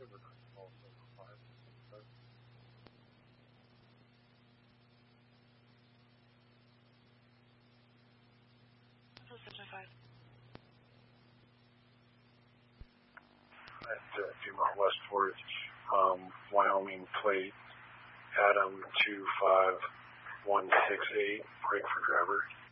Dumont Westport, Wyoming plate, Adam 25168, break for driver.